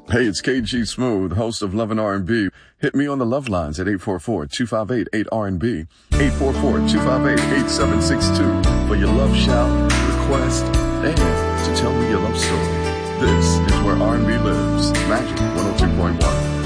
Hey, it's KG Smooth, host of Love and R&B. Hit me on the love lines at 844-258-8RNB, 844-258-8762 for your love shout, request, and to tell me your love story. This is where R&B lives. Magic 102.1.